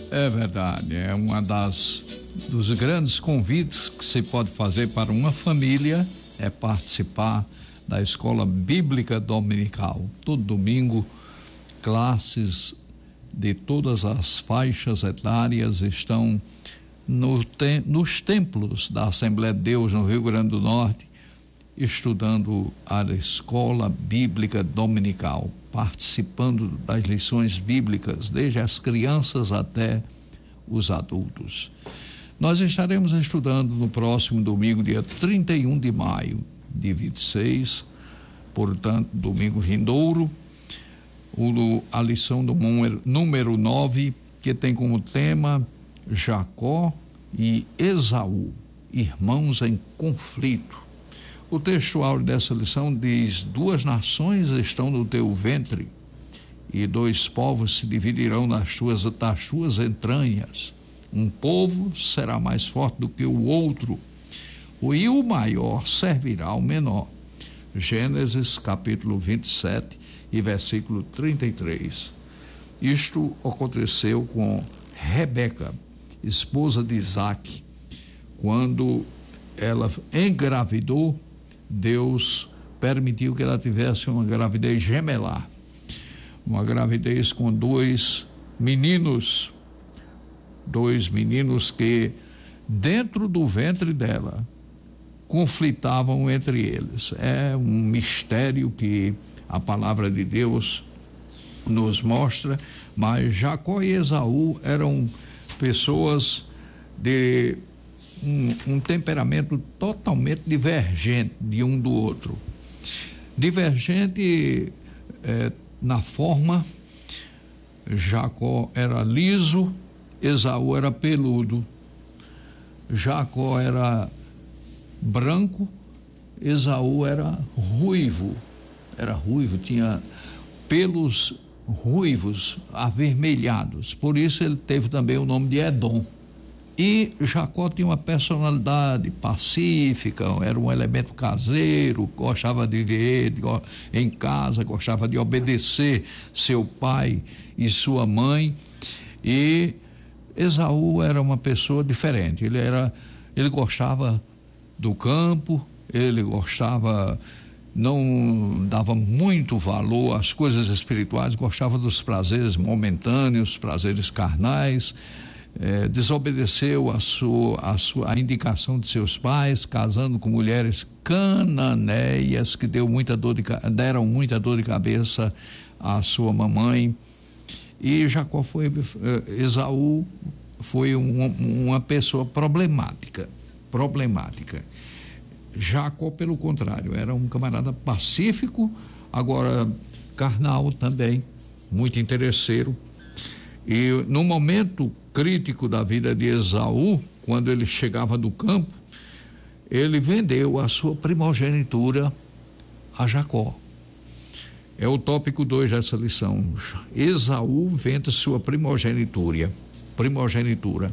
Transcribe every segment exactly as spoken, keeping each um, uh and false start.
É verdade, é uma das dos grandes convites que se pode fazer para uma família é participar da escola bíblica dominical. Todo domingo, classes de todas as faixas etárias estão no te, nos templos da Assembleia de Deus no Rio Grande do Norte, estudando a escola bíblica dominical, participando das lições bíblicas, desde as crianças até os adultos. Nós estaremos estudando no próximo domingo, dia trinta e um de maio de vinte e seis, portanto, domingo vindouro, o, a lição do número, número nove, que tem como tema Jacó e Esaú, irmãos em conflito. O textual dessa lição diz: duas nações estão no teu ventre, e dois povos se dividirão nas tuas, das tuas entranhas. Um povo será mais forte do que o outro, e o maior servirá ao menor. Gênesis capítulo vinte e sete e versículo trinta e três. Isto aconteceu com Rebeca, esposa de Isaque. Quando ela engravidou, Deus permitiu que ela tivesse uma gravidez gemelar, uma gravidez com dois meninos, dois meninos que dentro do ventre dela conflitavam entre eles. É um mistério que a palavra de Deus nos mostra, mas Jacó e Esaú eram pessoas de um, um temperamento totalmente divergente de um do outro. Divergente eh, na forma. Jacó era liso, Esaú era peludo. Jacó era branco, Esaú era ruivo. Era ruivo, tinha pelos ruivos, avermelhados. Por isso ele teve também o nome de Edom. E Jacó tinha uma personalidade pacífica, era um elemento caseiro, gostava de viver em casa, gostava de obedecer seu pai e sua mãe. E Esaú era uma pessoa diferente. Ele era, ele gostava do campo, ele gostava, não dava muito valor às coisas espirituais, gostava dos prazeres momentâneos, prazeres carnais. É, desobedeceu a sua, a sua a indicação de seus pais, casando com mulheres cananeias que deu muita dor de, deram muita dor de cabeça à sua mamãe. E Jacó foi, Esaú foi um, uma pessoa problemática, problemática. Jacó, pelo contrário, era um camarada pacífico, agora carnal também, muito interesseiro. E no momento crítico da vida de Esaú, quando ele chegava do campo, ele vendeu a sua primogenitura a Jacó. É o tópico dois dessa lição. Esaú vende sua primogenitura, primogenitura.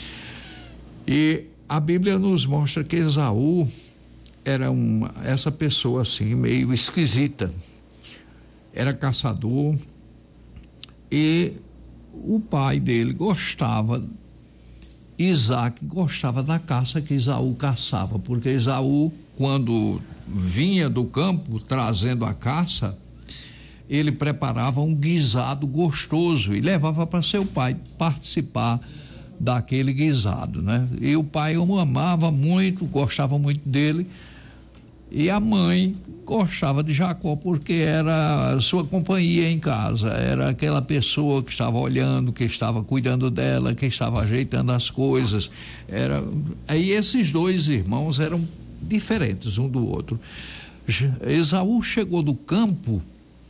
E a Bíblia nos mostra que Esaú era uma, essa pessoa assim, meio esquisita. Era caçador e o pai dele gostava, Isaque gostava da caça que Esaú caçava, porque Esaú, quando vinha do campo trazendo a caça, ele preparava um guisado gostoso e levava para seu pai participar daquele guisado, né? E o pai o amava muito, gostava muito dele, e a mãe gostava de Jacó porque era a sua companhia em casa, era aquela pessoa que estava olhando, que estava cuidando dela, que estava ajeitando as coisas. Era, aí esses dois irmãos eram diferentes um do outro. Esaú chegou do campo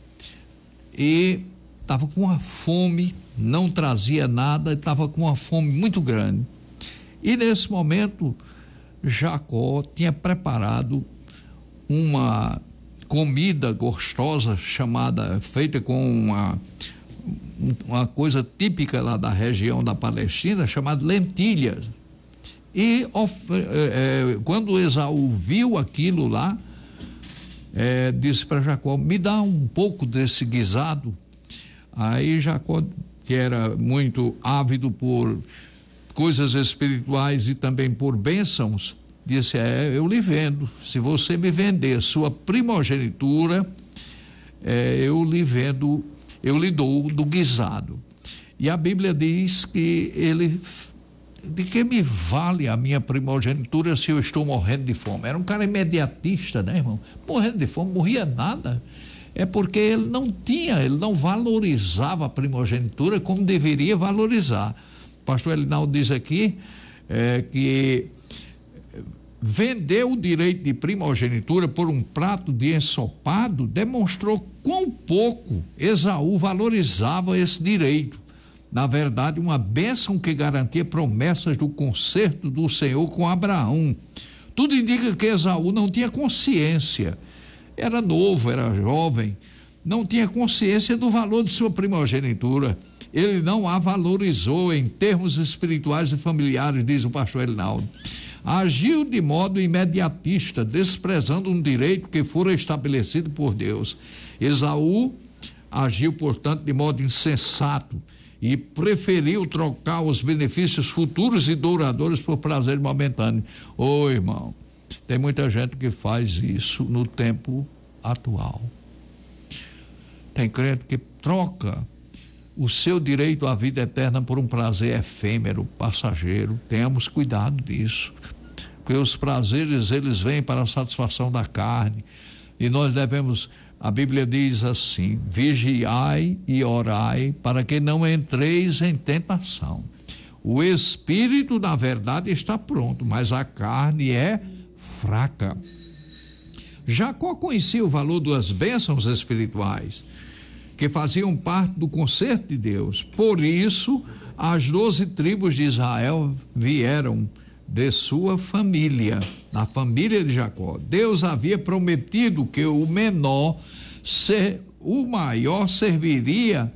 e estava com uma fome, não trazia nada, estava com uma fome muito grande. E nesse momento Jacó tinha preparado uma comida gostosa chamada, feita com uma, uma coisa típica lá da região da Palestina, chamada lentilhas. E é, quando Esaú viu aquilo lá, é, disse para Jacó: me dá um pouco desse guisado. Aí Jacó que era muito ávido por coisas espirituais e também por bênçãos, disse: é, eu lhe vendo, se você me vender sua primogenitura, é, eu lhe vendo, eu lhe dou do guisado. E a Bíblia diz que ele, de que me vale a minha primogenitura se eu estou morrendo de fome? Era um cara imediatista, né, irmão? Morrendo de fome, morria nada. É porque ele não tinha, ele não valorizava a primogenitura como deveria valorizar. O pastor Elinaldo diz aqui é, que vendeu o direito de primogenitura por um prato de ensopado, demonstrou quão pouco Esaú valorizava esse direito. Na verdade, uma bênção que garantia promessas do concerto do Senhor com Abraão. Tudo indica que Esaú não tinha consciência. Era novo, era jovem, não tinha consciência do valor de sua primogenitura. Ele não a valorizou em termos espirituais e familiares, diz o pastor Elinaldo. Agiu de modo imediatista, desprezando um direito que fora estabelecido por Deus. Esaú agiu, portanto, de modo insensato e preferiu trocar os benefícios futuros e douradouros por prazer momentâneo. Ô, irmão, tem muita gente que faz isso no tempo atual. Tem crente que troca o seu direito à vida eterna por um prazer efêmero, passageiro. Tenhamos cuidado disso, porque os prazeres, eles vêm para a satisfação da carne, e nós devemos, a Bíblia diz assim: vigiai e orai para que não entreis em tentação. O espírito, na verdade, está pronto, mas a carne é fraca. Jacó conhecia o valor das bênçãos espirituais que faziam parte do concerto de Deus. Por isso, as doze tribos de Israel vieram de sua família, da família de Jacó. Deus havia prometido que o menor, ser, o maior serviria,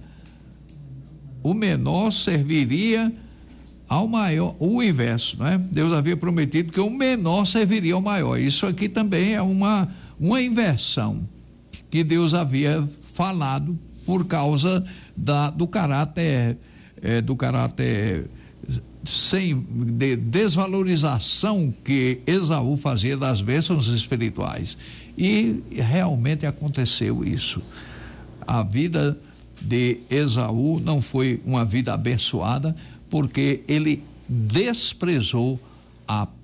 o menor serviria ao maior, o inverso, não é? Deus havia prometido que o menor serviria ao maior. Isso aqui também é uma, uma inversão que Deus havia falado por causa da, do caráter, é, do caráter sem de desvalorização que Esaú fazia das bênçãos espirituais. E realmente aconteceu isso. A vida de Esaú não foi uma vida abençoada, porque ele desprezou a